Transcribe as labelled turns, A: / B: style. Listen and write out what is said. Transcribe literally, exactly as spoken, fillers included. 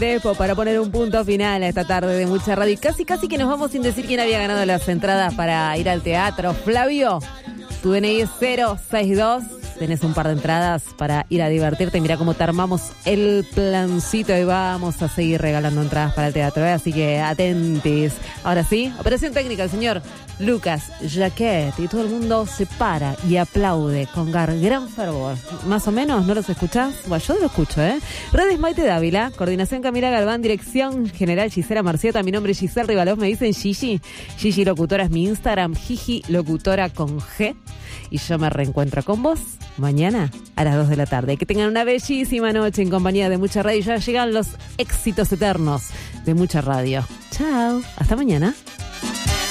A: Después, para poner un punto final a esta tarde de mucha radio. Y casi, casi que nos vamos sin decir quién había ganado las entradas para ir al teatro. Flavio, tu D N I es cero seis dos. Tenés un par de entradas para ir a divertirte. Mira cómo te armamos el plancito y vamos a seguir regalando entradas para el teatro, ¿eh? Así que atentis. Ahora sí, operación técnica, el señor Lucas Jaquet. Y todo el mundo se para y aplaude con gar gran fervor. Más o menos, ¿no los escuchás? Bueno, yo lo escucho, ¿eh? Redes Maite Dávila, coordinación Camila Galván, dirección general Gisela Marciota. Mi nombre es Giselle Rivalov, me dicen Gigi. Gigi Locutora es mi Instagram, Gigi Locutora con G. Y yo me reencuentro con vos mañana a las dos de la tarde. Que tengan una bellísima noche en compañía de Mucha Radio. Ya llegan los éxitos eternos de Mucha Radio. Chao, hasta mañana.